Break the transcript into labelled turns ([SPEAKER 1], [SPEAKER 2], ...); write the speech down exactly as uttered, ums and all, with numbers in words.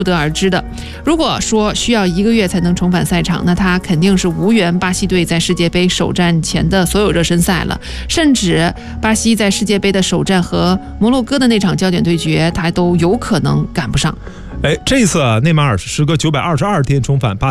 [SPEAKER 1] 不得而知的。如果说需要一个月才能重返赛场，那他肯定是无缘巴西队在世界杯首战前的所有热身赛了，甚至巴西在世界杯的首战和摩洛哥的那场焦点对决，他都有可能赶不上。
[SPEAKER 2] 哎，这一次啊，内马尔是时隔九百二十二天重返巴